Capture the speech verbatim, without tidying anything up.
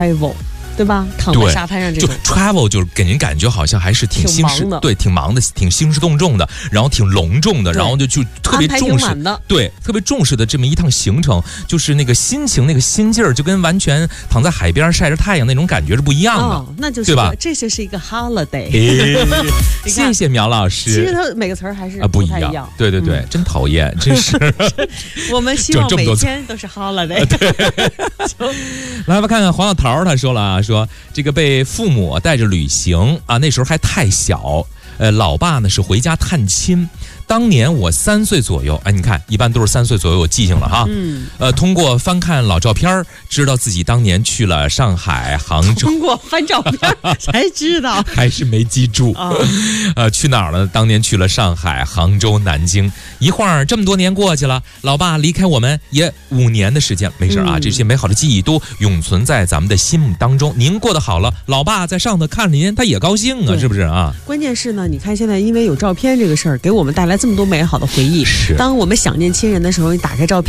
travel。对吧？躺在沙滩上这种， 就 travel 就是给人感觉好像还是挺兴师，对，挺忙的，挺兴师动众的，然后挺隆重的，然后就就特别重视的， 对，特别重视的这么一趟行程，就是那个心情、那个心劲儿，就跟完全躺在海边晒着太阳那种感觉是不一样的， 哦、那就是对吧？ 这就是一个 holiday。 谢谢苗老师。 其实它每个词儿还是啊不一样， 样对对对，嗯、真讨厌，真是。 我们希望每天都是 holiday。 来吧，看看黄小桃他说了啊。说这个被父母带着旅行啊，那时候还太小，呃，老爸呢是回家探亲。当年我三岁左右，哎，你看，一般都是三岁左右有记性了哈。嗯。呃，通过翻看老照片，知道自己当年去了上海、杭州。 通过翻照片才知道， 还是没记住。啊、哦。呃，去哪儿了？当年去了上海、杭州、南京。一晃这么多年过去了，老爸离开我们也五年的时间，没事啊，嗯、这些美好的记忆都永存在咱们的心目当中。您过得好了，老爸在上头看着您，他也高兴啊，是不是啊？ 关键是呢，你看现在因为有照片这个事儿，给我们带来这么多美好的回忆。 是。 当我们想念亲人的时候，你打开照片。